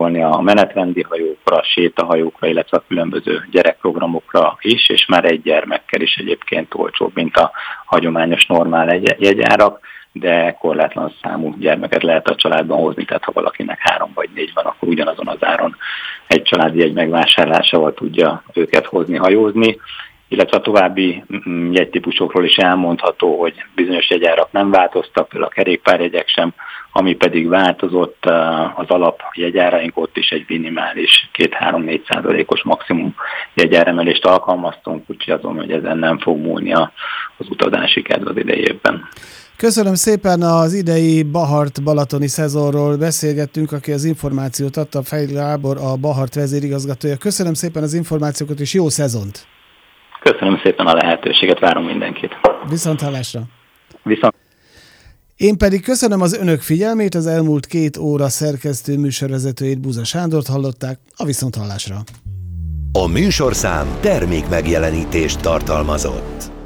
gondolni a menetrendi hajókra, sétahajókra, illetve a különböző gyerekprogramokra is, és már egy gyermekkel is egyébként olcsóbb, mint a hagyományos normál jegyárak, de korlátlan számú gyermeket lehet a családban hozni, tehát ha valakinek 3 vagy 4 van, akkor ugyanazon az áron egy családi jegy megvásárlásával tudja őket hozni, hajózni. Illetve a további jegytípusokról is elmondható, hogy bizonyos jegyárak nem változtak, például a kerékpárjegyek sem, ami pedig változott az alap jegyáraink, ott is egy minimális 2-3-4% maximum jegyáremelést alkalmaztunk, úgyhogy azon, hogy ezen nem fog múlni az utazási kedv az idei évben. Köszönöm szépen, az idei Bahart-balatoni szezonról beszélgettünk, aki az információt adta, Fejl Gábor, a Bahart vezérigazgatója. Köszönöm szépen az információkat, és jó szezont! Köszönöm szépen a lehetőséget, várom mindenkit. Viszonthallásra! Viszont. Én pedig köszönöm az önök figyelmét, az elmúlt 2 óra szerkesztő műsorvezetőjét, Buza Sándort hallották, a viszonthallásra. A műsorszám termék megjelenítést tartalmazott.